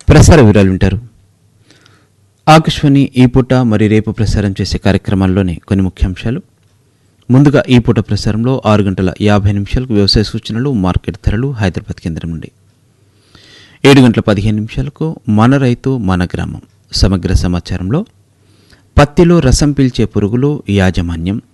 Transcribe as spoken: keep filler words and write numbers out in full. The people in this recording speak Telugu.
ప్రసార వివరాలు వింటారు. ఆకాశవాణి ఈ పూట మరియు రేపు ప్రసారం చేసే కార్యక్రమాల్లోని కొన్ని ముఖ్యాంశాలు. ముందుగా ఈ పూట ప్రసారంలో ఆరు గంటల యాభై నిమిషాలకు వ్యవసాయ సూచనలు, మార్కెట్ ధరలు హైదరాబాద్ కేంద్రం నుండి. ఏడు గంటల పదిహేను నిమిషాలకు మన రైతు మన గ్రామం సమగ్ర సమాచారంలో పత్తిలో రసం పీల్చే పురుగులు యాజమాన్యం,